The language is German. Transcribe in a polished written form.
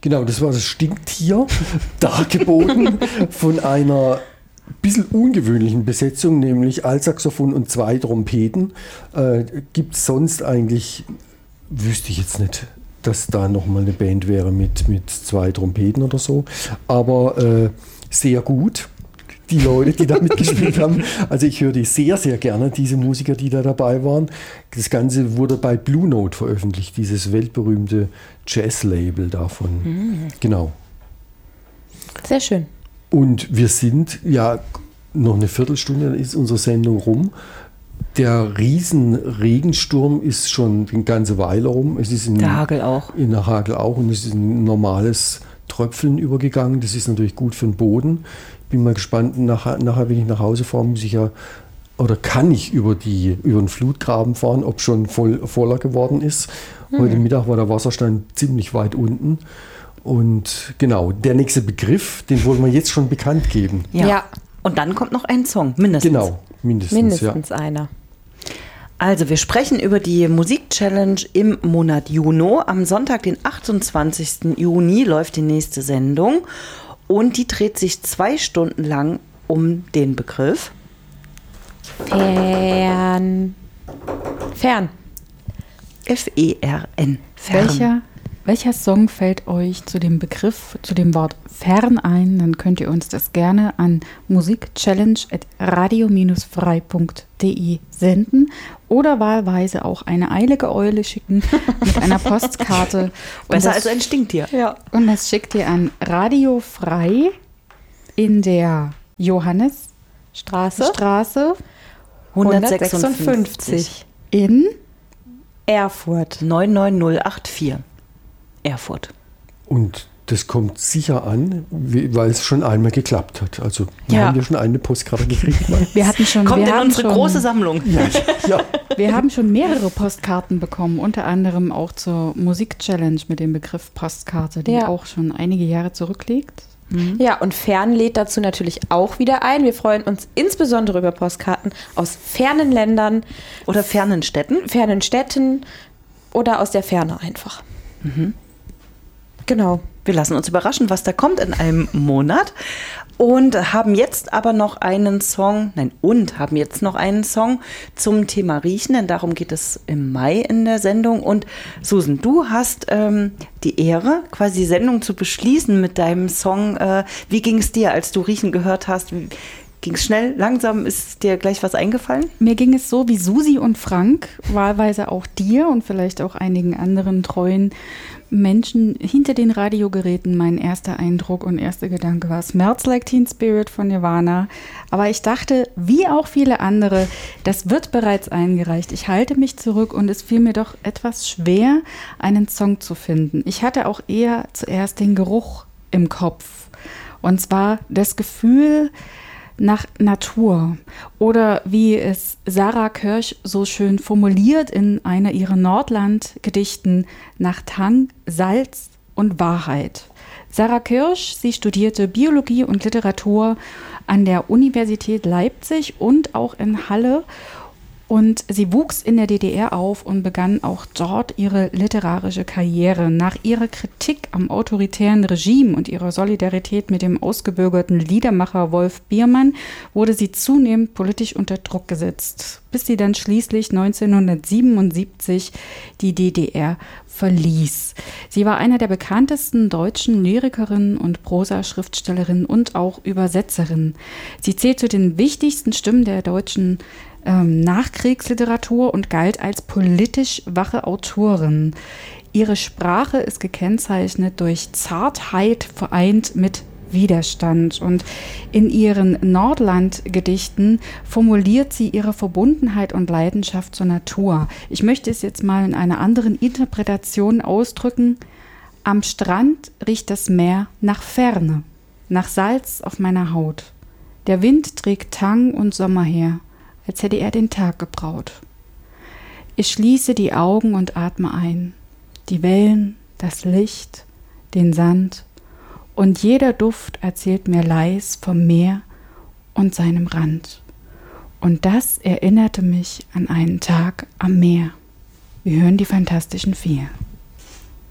Genau, das war das Stinktier, dargeboten von einer bisschen ungewöhnlichen Besetzung, nämlich Altsaxophon und 2 Trompeten. Gibt es sonst eigentlich, wüsste ich jetzt nicht, dass da nochmal eine Band wäre mit 2 Trompeten oder so. Aber sehr gut, die Leute, die da mitgespielt haben. Also ich höre die sehr, sehr gerne, diese Musiker, die da dabei waren. Das Ganze wurde bei Blue Note veröffentlicht, dieses weltberühmte Jazz-Label davon. Genau. Sehr schön. Und wir sind ja noch eine Viertelstunde, dann ist unsere Sendung rum. Der Riesenregensturm ist schon eine ganze Weile rum. Es ist der Hagel auch. In der Hagel auch, und es ist ein normales Tröpfeln übergegangen. Das ist natürlich gut für den Boden. Bin mal gespannt, nachher, wenn ich nach Hause fahre, muss ich ja, oder kann ich über den Flutgraben fahren, ob schon voller geworden ist. Heute Mittag war der Wasserstand ziemlich weit unten. Und genau, der nächste Begriff, den wollen wir jetzt schon bekannt geben. Ja. Und dann kommt noch ein Song, mindestens. Genau, mindestens einer. Also wir sprechen über die Musik-Challenge im Monat Juni. Am Sonntag, den 28. Juni, läuft die nächste Sendung. Und die dreht sich 2 Stunden lang um den Begriff Fern. F-E-R-N. Fern. Welcher Song fällt euch zu dem Begriff, zu dem Wort fern ein? Dann könnt ihr uns das gerne an musikchallenge@radio-frei.de senden oder wahlweise auch eine eilige Eule schicken mit einer Postkarte. Besser als ein Stinktier. Ja. Und das schickt ihr an Radio Frei in der Johannesstraße 156 in Erfurt 99084. Erfurt. Und das kommt sicher an, weil es schon einmal geklappt hat. Also wir haben ja schon eine Postkarte gekriegt. Kommt in unsere große Sammlung. Ja. Wir haben schon mehrere Postkarten bekommen, unter anderem auch zur Musik-Challenge mit dem Begriff Postkarte, die auch schon einige Jahre zurückliegt. Ja, und fern lädt dazu natürlich auch wieder ein. Wir freuen uns insbesondere über Postkarten aus fernen Ländern. Oder fernen Städten. Oder aus der Ferne einfach. Genau. Wir lassen uns überraschen, was da kommt in einem Monat. Und haben jetzt noch einen Song zum Thema Riechen, denn darum geht es im Mai in der Sendung. Und Susan, du hast die Ehre, quasi die Sendung zu beschließen mit deinem Song. Wie ging es dir, als du Riechen gehört hast? Ging es schnell, langsam? Ist dir gleich was eingefallen? Mir ging es so wie Susi und Frank, wahlweise auch dir und vielleicht auch einigen anderen treuen Menschen hinter den Radiogeräten. Mein erster Eindruck und erster Gedanke war Smells Like Teen Spirit von Nirvana. Aber ich dachte, wie auch viele andere, das wird bereits eingereicht. Ich halte mich zurück und es fiel mir doch etwas schwer, einen Song zu finden. Ich hatte auch eher zuerst den Geruch im Kopf. Und zwar das Gefühl nach Natur oder wie es Sarah Kirsch so schön formuliert in einer ihrer Nordland-Gedichten, nach Tang, Salz und Wahrheit. Sarah Kirsch, sie studierte Biologie und Literatur an der Universität Leipzig und auch in Halle. Und sie wuchs in der DDR auf und begann auch dort ihre literarische Karriere. Nach ihrer Kritik am autoritären Regime und ihrer Solidarität mit dem ausgebürgerten Liedermacher Wolf Biermann wurde sie zunehmend politisch unter Druck gesetzt, bis sie dann schließlich 1977 die DDR verließ. Sie war einer der bekanntesten deutschen Lyrikerinnen und Prosaschriftstellerinnen und auch Übersetzerinnen. Sie zählt zu den wichtigsten Stimmen der deutschen Nachkriegsliteratur und galt als politisch wache Autorin. Ihre Sprache ist gekennzeichnet durch Zartheit vereint mit Widerstand. Und in ihren Nordland-Gedichten formuliert sie ihre Verbundenheit und Leidenschaft zur Natur. Ich möchte es jetzt mal in einer anderen Interpretation ausdrücken. Am Strand riecht das Meer nach Ferne, nach Salz auf meiner Haut. Der Wind trägt Tang und Sommer her, als hätte er den Tag gebraut. Ich schließe die Augen und atme ein. Die Wellen, das Licht, den Sand und jeder Duft erzählt mir leis vom Meer und seinem Rand. Und das erinnerte mich an einen Tag am Meer. Wir hören die Fantastischen Vier.